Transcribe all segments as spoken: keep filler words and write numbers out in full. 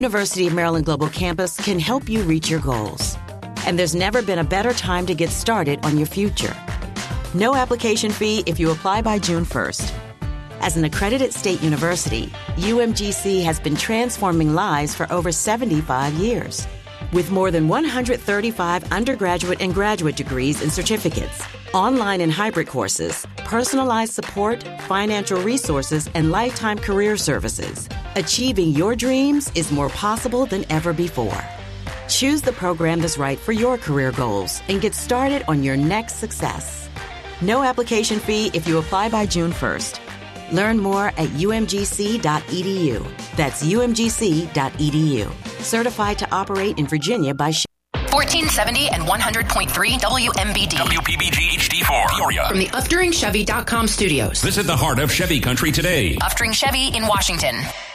University of Maryland Global Campus can help you reach your goals. And there's never been a better time to get started on your future. No application fee if you apply by June first. As an accredited state university, U M G C has been transforming lives for over seventy-five years. With more than one hundred thirty-five undergraduate and graduate degrees and certificates, online and hybrid courses, personalized support, financial resources, and lifetime career services, achieving your dreams is more possible than ever before. Choose the program that's right for your career goals and get started on your next success. No application fee if you apply by June first. Learn more at U M G C dot E D U. That's U M G C dot E D U. Certified to operate in Virginia by fourteen seventy and one hundred point three W M B D. W P B G H D four. Peoria. From the Upduring Chevy dot com studios. Visit the heart of Chevy country today. Upduring Chevy in Washington.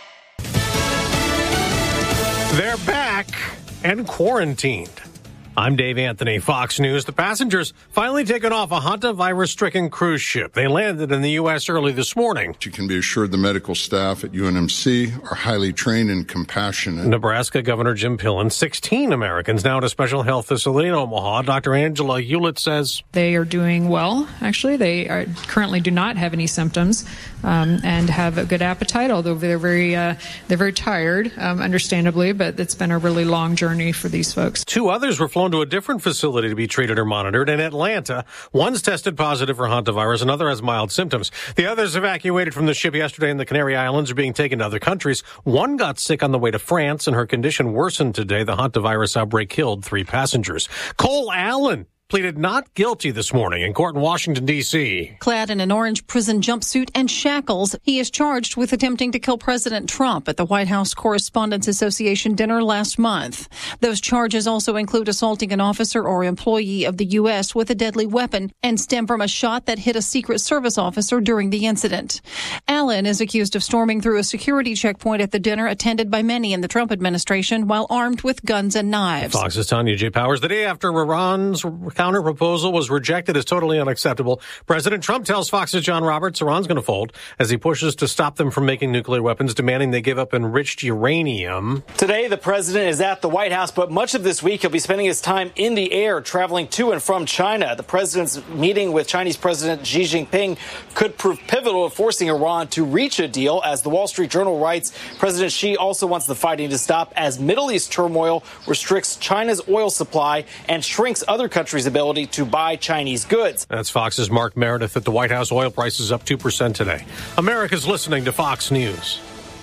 They're back and quarantined. I'm Dave Anthony, Fox News. The passengers finally taken off a hantavirus-stricken cruise ship. They landed in the U S early this morning. You can be assured the medical staff at U N M C are highly trained and compassionate. Nebraska Governor Jim Pillen, sixteen Americans now at a special health facility in Omaha. Doctor Angela Hewlett says they are doing well, actually. They are, currently do not have any symptoms um, and have a good appetite, although they're very, uh, they're very tired, um, understandably, but it's been a really long journey for these folks. Two others were flown to a different facility to be treated or monitored in Atlanta. One's tested positive for hantavirus, another has mild symptoms. The others evacuated from the ship yesterday in the Canary Islands are being taken to other countries. One got sick on the way to France, and her condition worsened today. The hantavirus outbreak killed three passengers. Cole Allen pleaded not guilty this morning in court in Washington, D C Clad in an orange prison jumpsuit and shackles, he is charged with attempting to kill President Trump at the White House Correspondents Association dinner last month. Those charges also include assaulting an officer or employee of the U S with a deadly weapon and stem from a shot that hit a Secret Service officer during the incident. Allen is accused of storming through a security checkpoint at the dinner attended by many in the Trump administration while armed with guns and knives. Fox's Tanya J. Powers. The day after Iran's counter proposal was rejected as totally unacceptable, President Trump tells Fox's John Roberts Iran's going to fold as he pushes to stop them from making nuclear weapons, demanding they give up enriched uranium. Today, the president is at the White House, but much of this week he'll be spending his time in the air, traveling to and from China. The president's meeting with Chinese President Xi Jinping could prove pivotal in forcing Iran to reach a deal. As the Wall Street Journal writes, President Xi also wants the fighting to stop as Middle East turmoil restricts China's oil supply and shrinks other countries' ability to buy Chinese goods. That's Fox's Mark Meredith at the White House. Oil prices up two percent today. America's listening to Fox News.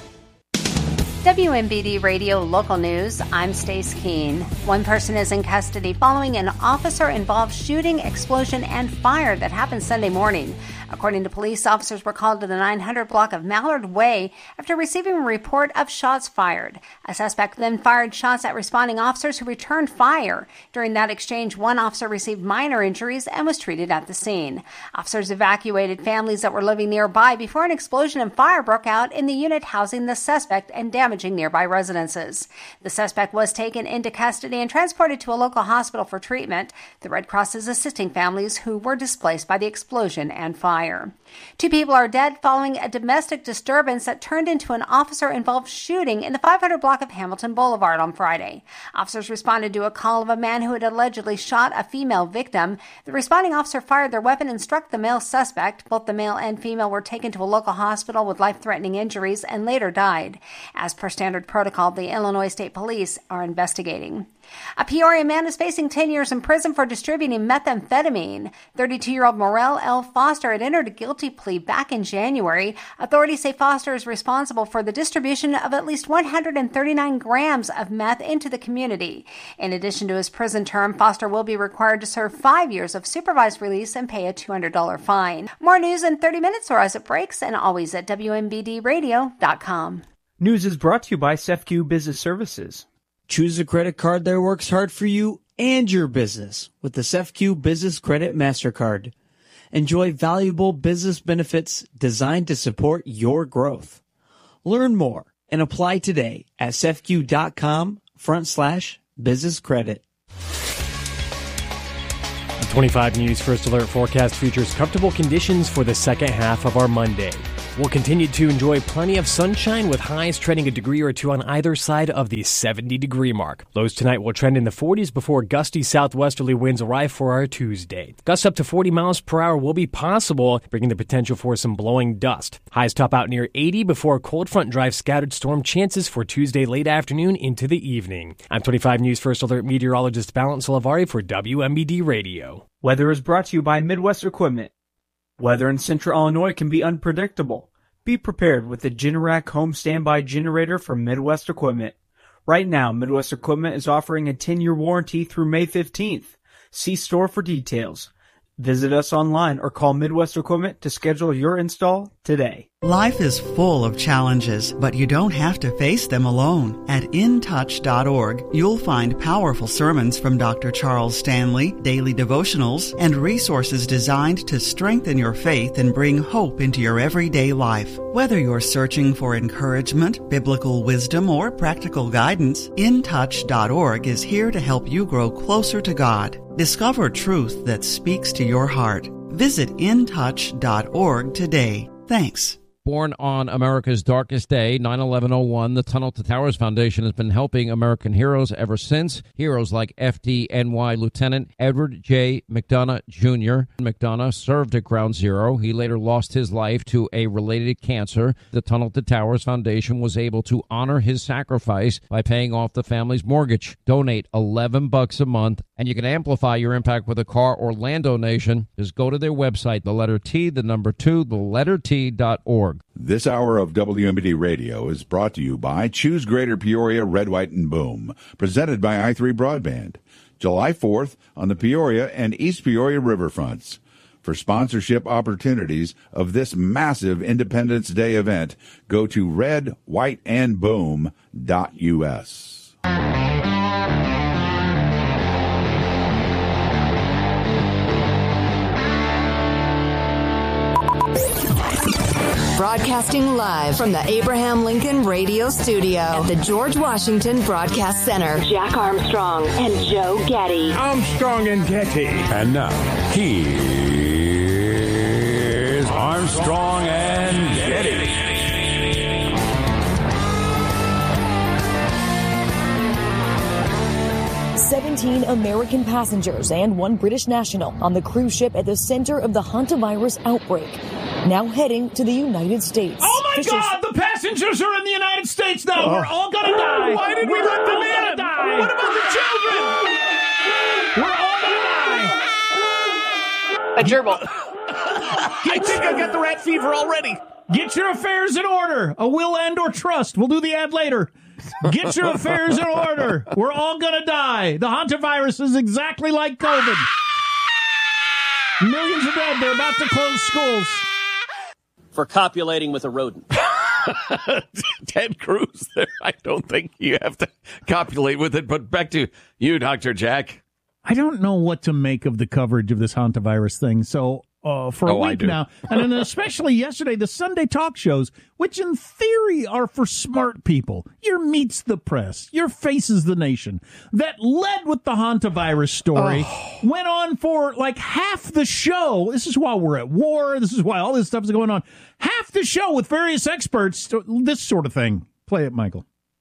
W M B D Radio Local News, I'm Stace Keene. One person is in custody following an officer-involved shooting, explosion, and fire that happened Sunday morning. According to police, officers were called to the nine hundred block of Mallard Way after receiving a report of shots fired. A suspect then fired shots at responding officers who returned fire. During that exchange, one officer received minor injuries and was treated at the scene. Officers evacuated families that were living nearby before an explosion and fire broke out in the unit housing the suspect and damaging nearby residences. The suspect was taken into custody and transported to a local hospital for treatment. The Red Cross is assisting families who were displaced by the explosion and fire. Two people are dead following a domestic disturbance that turned into an officer-involved shooting in the five hundred block of Hamilton Boulevard on Friday. Officers responded to a call of a man who had allegedly shot a female victim. The responding officer fired their weapon and struck the male suspect. Both the male and female were taken to a local hospital with life-threatening injuries and later died. As per standard protocol, the Illinois State Police are investigating. A Peoria man is facing ten years in prison for distributing methamphetamine. thirty-two-year-old Morel L. Foster had entered a guilty plea back in January. Authorities say Foster is responsible for the distribution of at least one hundred thirty-nine grams of meth into the community. In addition to his prison term, Foster will be required to serve five years of supervised release and pay a two hundred dollars fine. More news in thirty minutes or as it breaks, and always at W M B D radio dot com. News is brought to you by C E F C U Business Services. Choose a credit card that works hard for you and your business with the C E F C U Business Credit MasterCard. Enjoy valuable business benefits designed to support your growth. Learn more and apply today at cefq.com front slash business credit. twenty-five News First Alert forecast features comfortable conditions for the second half of our Monday. We'll continue to enjoy plenty of sunshine with highs trending a degree or two on either side of the seventy-degree mark. Lows tonight will trend in the forties before gusty southwesterly winds arrive for our Tuesday. Gusts up to forty miles per hour will be possible, bringing the potential for some blowing dust. Highs top out near eighty before cold front drives scattered storm chances for Tuesday late afternoon into the evening. I'm twenty-five News First Alert meteorologist Balance Salavari for W M B D Radio. Weather is brought to you by Midwest Equipment. Weather in central Illinois can be unpredictable. Be prepared with the Generac Home Standby Generator from Midwest Equipment. Right now, Midwest Equipment is offering a ten-year warranty through May fifteenth. See store for details. Visit us online or call Midwest Equipment to schedule your install today. Life is full of challenges, but you don't have to face them alone. At in touch dot org, you'll find powerful sermons from Doctor Charles Stanley, daily devotionals, and resources designed to strengthen your faith and bring hope into your everyday life. Whether you're searching for encouragement, biblical wisdom, or practical guidance, in touch dot org is here to help you grow closer to God. Discover truth that speaks to your heart. Visit in touch dot org today. Thanks. Born on America's darkest day, nine eleven oh one, the Tunnel to Towers Foundation has been helping American heroes ever since. Heroes like F D N Y Lieutenant Edward J. McDonough Junior McDonough served at Ground Zero. He later lost his life to a related cancer. The Tunnel to Towers Foundation was able to honor his sacrifice by paying off the family's mortgage. Donate eleven bucks a month, and you can amplify your impact with a car or land donation. Just go to their website, the letter T, the number two, the letter T dot org. This hour of W M B D Radio is brought to you by Choose Greater Peoria Red, White, and Boom, presented by i three Broadband. July fourth on the Peoria and East Peoria riverfronts. For sponsorship opportunities of this massive Independence Day event, go to red white and boom dot U S. Broadcasting live from the Abraham Lincoln Radio Studio at the George Washington Broadcast Center. Jack Armstrong and Joe Getty. Armstrong and Getty. And now, here's Armstrong and Getty. seventeen American passengers and one British national on the cruise ship at the center of the hantavirus outbreak, now heading to the United States. Oh, my Officials- God! The passengers are in the United States now! Oh. We're all gonna die! Why did we We're let them all gonna in? die. What about the children? We're all gonna die! A gerbil. I think I got the rat fever already. Get your affairs in order. A will and or trust. We'll do the ad later. Get your affairs in order. We're all going to die. The hantavirus is exactly like COVID. Millions are dead. They're about to close schools. For copulating with a rodent. Ted Cruz there. I don't think you have to copulate with it. But back to you, Doctor Jack. I don't know what to make of the coverage of this hantavirus thing. So uh, for a Oh, I week do. now, and then especially yesterday, the Sunday talk shows, which in theory are for smart people, your meets the press, your faces the nation, that led with the hantavirus story, Oh. went on for like half the show. This is why we're at war. This is why all this stuff is going on. Half the show with various experts, this sort of thing. Play it, Michael.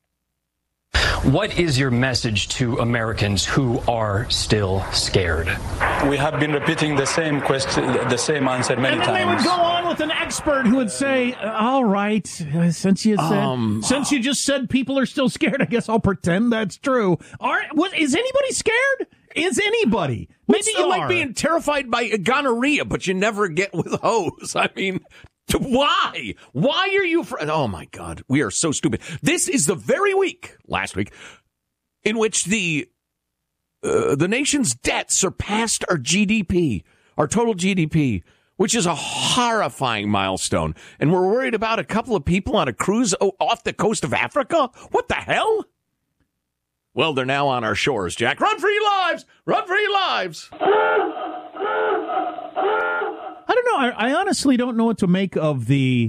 What is your message to Americans who are still scared? We have been repeating the same question, the same answer many And then times. they would go on with an expert who would say, "All right, uh, since you said, Um, since you just said people are still scared, I guess I'll pretend that's true." Are what is anybody scared? Is anybody? Maybe It's you like are. being terrified by gonorrhea, but you never get with hose. I mean, t- why? Why are you? Fr- oh my God, we are so stupid. This is the very week, last week, in which the uh, the nation's debt surpassed our G D P, our total G D P, which is a horrifying milestone. And we're worried about a couple of people on a cruise o- off the coast of Africa. What the hell? Well, they're now on our shores, Jack. Run for your lives! Run for your lives! I don't know. I, I honestly don't know what to make of the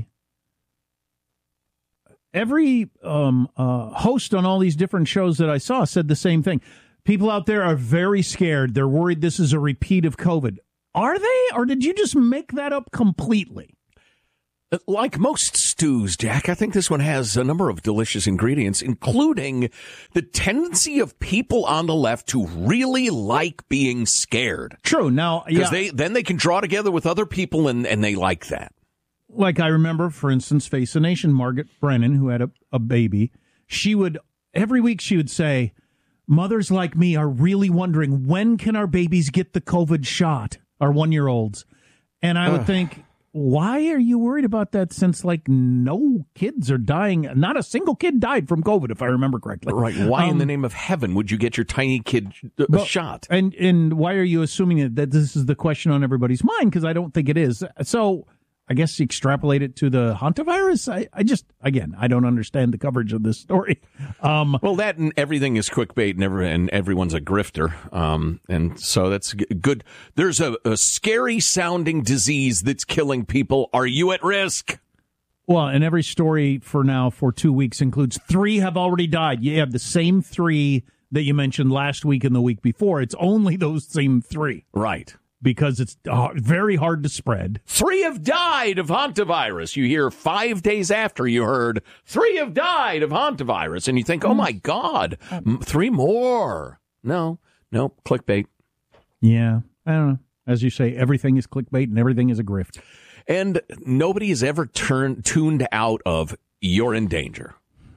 every um, uh, host on all these different shows that I saw said the same thing. People out there are very scared. They're worried this is a repeat of COVID. Are they? Or did you just make that up completely? Like most stews, Jack, I think this one has a number of delicious ingredients, including the tendency of people on the left to really like being scared. True. Now, Because yeah. they then they can draw together with other people, and, and they like that. Like I remember, for instance, Face the Nation, Margaret Brennan, who had a, a baby, she would, every week she would say, mothers like me are really wondering, when can our babies get the COVID shot, our one-year-olds? And I would Ugh. think, why are you worried about that, since, like, no kids are dying? Not a single kid died from COVID, if I remember correctly. Right. Why Um, in the name of heaven would you get your tiny kid a Well, shot? And and why are you assuming that, that this is the question on everybody's mind? Because I don't think it is. So I guess you extrapolate it to the hantavirus. I, I just, again, I don't understand the coverage of this story. Um, well, that and everything is clickbait, and, every, and everyone's a grifter. Um, and so that's g- good. There's a, a scary sounding disease that's killing people. Are you at risk? Well, and every story for now for two weeks includes three have already died. You have the same three that you mentioned last week and the week before. It's only those same three. Right. Because it's uh, very hard to spread. Three have died of hantavirus. You hear five days after you heard three have died of hantavirus, and you think, oh my God, m- three more. No, no, clickbait. Yeah, I don't know. As you say, everything is clickbait and everything is a grift. And nobody has ever turned tuned out of you're in danger.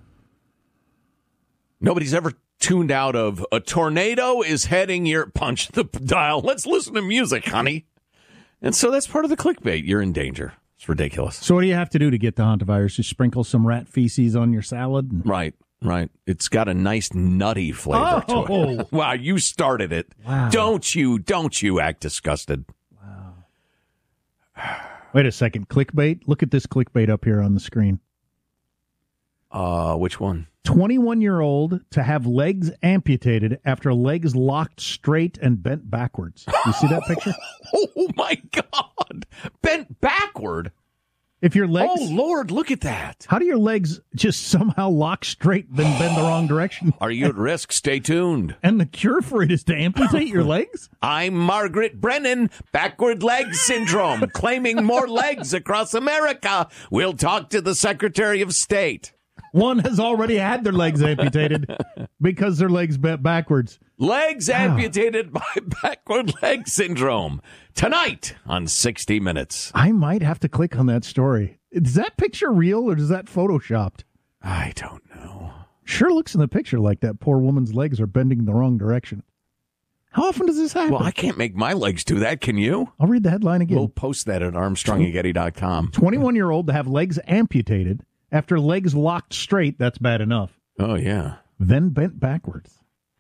Nobody's ever tuned out of a tornado is heading your punch the dial. Let's listen to music, honey. And so that's part of the clickbait. You're in danger. It's ridiculous. So what do you have to do to get the hantavirus? You sprinkle some rat feces on your salad? And- Right, right. It's got a nice nutty flavor Oh. to it. Wow, you started it. Wow. Don't you, don't you act disgusted. Wait a second. Clickbait? Look at this clickbait up here on the screen. Uh, which one? twenty-one-year-old to have legs amputated after legs locked straight and bent backwards. You see that picture? Oh, my God. Bent backward? If your legs... Oh, Lord, look at that. How do your legs just somehow lock straight then bend the wrong direction? Are you at risk? Stay tuned. And the cure for it is to amputate your legs? I'm Margaret Brennan, backward leg syndrome, claiming more legs across America. We'll talk to the Secretary of State. One has already had their legs amputated because their legs bent backwards. Legs amputated by backward leg syndrome. Tonight on sixty minutes. I might have to click on that story. Is that picture real or is that photoshopped? I don't know. Sure looks in the picture like that poor woman's legs are bending the wrong direction. How often does this happen? Well, I can't make my legs do that. Can you? I'll read the headline again. We'll post that at armstrong and getty dot com. twenty-one-year-old to have legs amputated after legs locked straight. That's bad enough. Oh, yeah. Then bent backwards.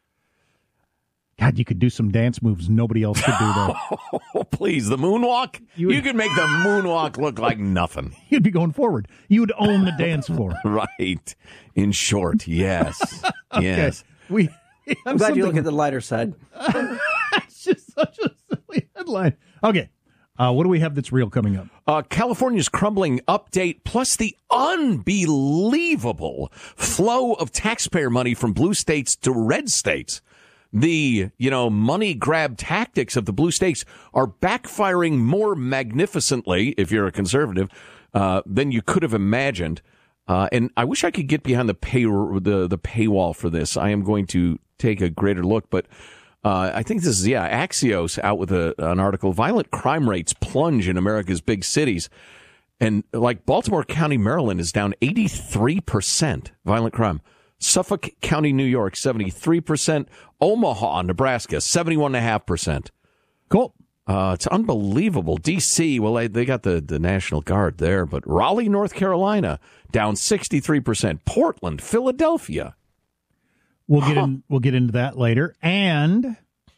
God, you could do some dance moves nobody else could do, though. Oh, please, the moonwalk? You, would- you could make the moonwalk look like nothing. You'd be going forward. You would own the dance floor. Right. In short, yes. Yes. We. I'm glad you look at the lighter side. It's just such a silly headline. Okay. Uh, what do we have that's real coming up? Uh, California's crumbling update, plus the unbelievable flow of taxpayer money from blue states to red states. The, you know, money grab tactics of the blue states are backfiring more magnificently, if you're a conservative, uh, than you could have imagined. Uh, and I wish I could get behind the pay the the paywall for this. I am going to take a greater look, but uh, I think this is yeah Axios out with a, an article. Violent crime rates plunge in America's big cities, and like Baltimore County, Maryland is down eighty-three percent violent crime. Suffolk County, New York, seventy-three percent. Omaha, Nebraska, seventy-one point five percent. Cool. Uh, it's unbelievable. D C, well, they, they got the, the National Guard there, but Raleigh, North Carolina, down sixty-three percent. Portland, Philadelphia. We'll get in, we'll get into that later. And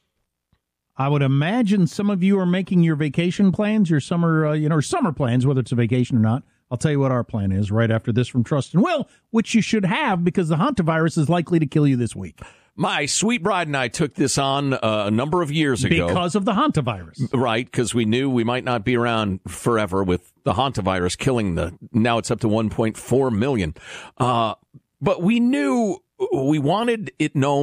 I would imagine some of you are making your vacation plans, your summer, uh, you know, or summer plans, whether it's a vacation or not. I'll tell you what our plan is right after this from Trust and Will, which you should have because the hantavirus is likely to kill you this week. My sweet bride and I took this on uh, a number of years ago. Because of the hantavirus. Right, because we knew we might not be around forever with the hantavirus killing the, now it's up to one point four million. Uh, but we knew we wanted it known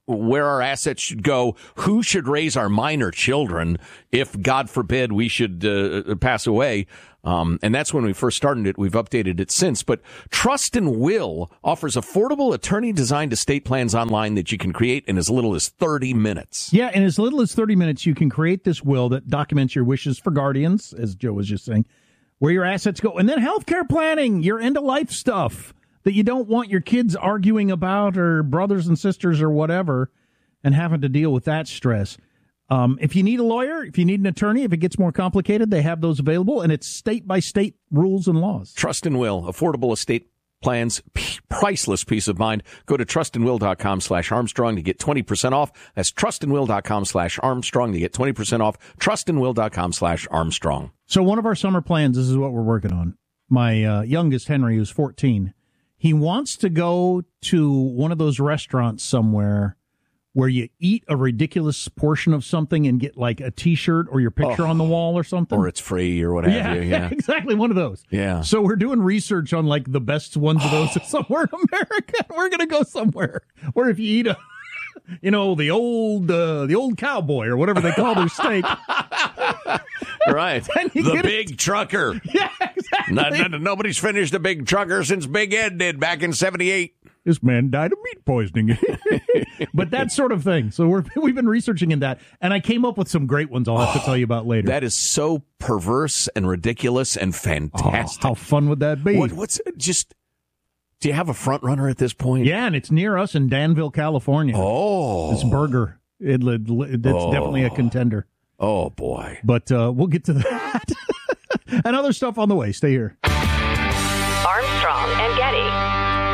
where our assets should go, who should raise our minor children if, God forbid, we should uh, pass away. Um, and that's when we first started it. We've updated it since. But Trust and Will offers affordable attorney-designed estate plans online that you can create in as little as thirty minutes. Yeah, in as little as thirty minutes, you can create this will that documents your wishes for guardians, as Joe was just saying, where your assets go. And then healthcare planning, your end-of-life stuff that you don't want your kids arguing about, or brothers and sisters or whatever, and having to deal with that stress. Um, if you need a lawyer, if you need an attorney, if it gets more complicated, they have those available, and it's state-by-state rules and laws. Trust and Will, affordable estate plans, p- priceless peace of mind. Go to trustandwill.com slash Armstrong to get twenty percent off. That's trustandwill.com slash Armstrong to get twenty percent off. trustandwill.com slash Armstrong. So one of our summer plans, this is what we're working on. My uh, youngest, Henry, who's fourteen, he wants to go to one of those restaurants somewhere where you eat a ridiculous portion of something and get like a T-shirt or your picture oh, on the wall or something. Or it's free or what have yeah, you. Yeah, exactly. One of those. Yeah. So we're doing research on like the best ones of those somewhere in America. We're going to go somewhere where if you eat a, you know, the old, uh, the old cowboy or whatever they call their steak. Right. The big it. trucker. Yeah, exactly. No, no, nobody's finished a big trucker since Big Ed did back in seventy-eight. This man died of meat poisoning. But that sort of thing. So we're, we've been researching in that, and I came up with some great ones I'll have to tell you about later. That is so perverse and ridiculous and fantastic. Oh, how fun would that be? What, what's just... Do you have a front runner at this point? Yeah, and it's near us in Danville, California. Oh. This burger. It, it, it's oh. definitely a contender. Oh, boy. But uh, we'll get to that. And other stuff on the way. Stay here. Armstrong and Getty.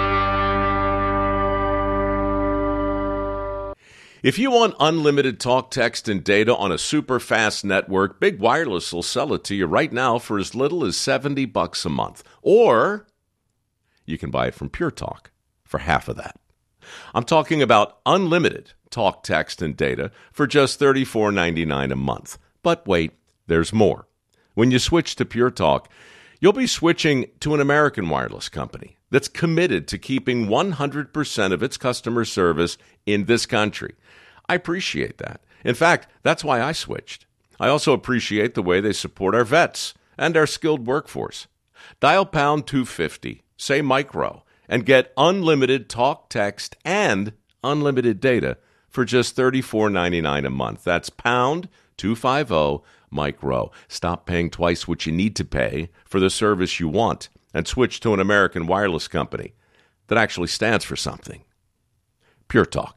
If you want unlimited talk, text, and data on a super fast network, Big Wireless will sell it to you right now for as little as seventy bucks a month. Or you can buy it from Pure Talk for half of that. I'm talking about unlimited talk, text, and data for just thirty-four ninety-nine a month. But wait, there's more. When you switch to Pure Talk, you'll be switching to an American wireless company that's committed to keeping one hundred percent of its customer service in this country. I appreciate that. In fact, that's why I switched. I also appreciate the way they support our vets and our skilled workforce. Dial pound two fifty, say micro, and get unlimited talk, text, and unlimited data for just thirty-four ninety-nine a month. That's pound two fifty, micro. Stop paying twice what you need to pay for the service you want and switch to an American wireless company that actually stands for something. Pure Talk.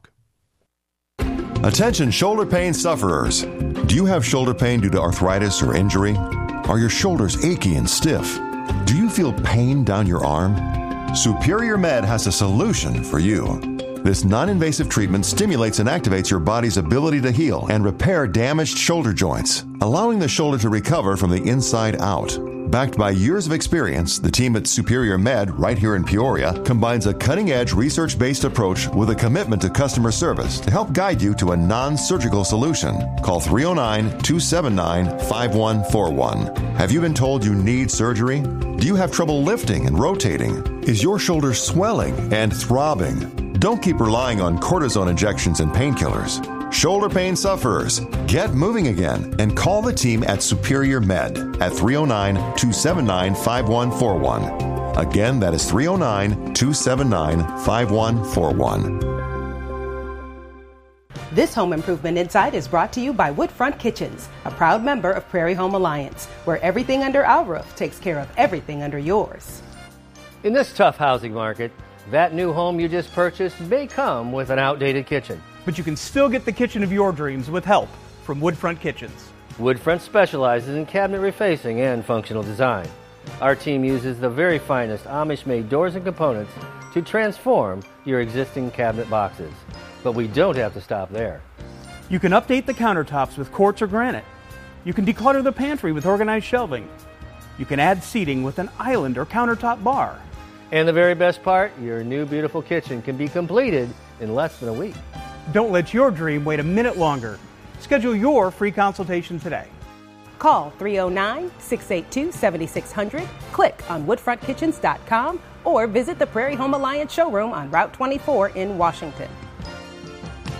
Attention shoulder pain sufferers. Do you have shoulder pain due to arthritis or injury? Are your shoulders achy and stiff? Do you feel pain down your arm? Superior Med has a solution for you. This non-invasive treatment stimulates and activates your body's ability to heal and repair damaged shoulder joints, allowing the shoulder to recover from the inside out. Backed by years of experience, the team at Superior Med, right here in Peoria, combines a cutting-edge research-based approach with a commitment to customer service to help guide you to a non-surgical solution. Call three oh nine, two seven nine, five one four one. Have you been told you need surgery? Do you have trouble lifting and rotating? Is your shoulder swelling and throbbing? Don't keep relying on cortisone injections and painkillers. Shoulder pain sufferers, get moving again and call the team at Superior Med at three oh nine, two seven nine, five one four one. Again, that is three oh nine, two seven nine, five one four one. This Home Improvement Insight is brought to you by Woodfront Kitchens, a proud member of Prairie Home Alliance, where everything under our roof takes care of everything under yours. In this tough housing market, that new home you just purchased may come with an outdated kitchen. But you can still get the kitchen of your dreams with help from Woodfront Kitchens. Woodfront specializes in cabinet refacing and functional design. Our team uses the very finest Amish-made doors and components to transform your existing cabinet boxes. But we don't have to stop there. You can update the countertops with quartz or granite. You can declutter the pantry with organized shelving. You can add seating with an island or countertop bar. And the very best part, your new beautiful kitchen can be completed in less than a week. Don't let your dream wait a minute longer. Schedule your free consultation today. Call three oh nine, six eight two, seven six zero zero, click on woodfront kitchens dot com, or visit the Prairie Home Alliance showroom on Route twenty-four in Washington.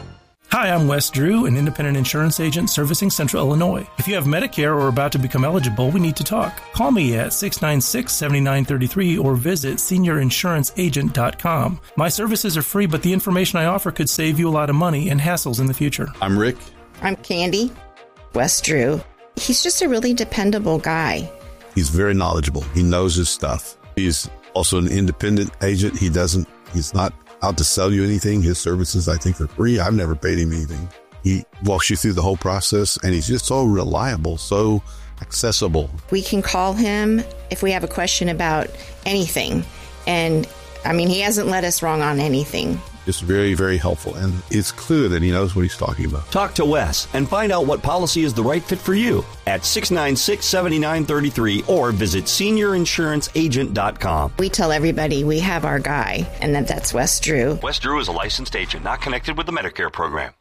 Hi, I'm Wes Drew, an independent insurance agent servicing Central Illinois. If you have Medicare or are about to become eligible, we need to talk. Call me at six nine six, seven nine three three or visit senior insurance agent dot com. My services are free, but the information I offer could save you a lot of money and hassles in the future. I'm Rick. I'm Candy. Wes Drew. He's just a really dependable guy. He's very knowledgeable. He knows his stuff. He's also an independent agent. He doesn't, he's not out to sell you anything. His services, I think, are free. I've never paid him anything. He walks you through the whole process, and he's just so reliable, so accessible. We can call him if we have a question about anything. And, I mean, he hasn't led us wrong on anything. Just very, very helpful. And it's clear that he knows what he's talking about. Talk to Wes and find out what policy is the right fit for you at six nine six, seven nine three three or visit senior insurance agent dot com. We tell everybody we have our guy, and that that's Wes Drew. Wes Drew is a licensed agent not connected with the Medicare program.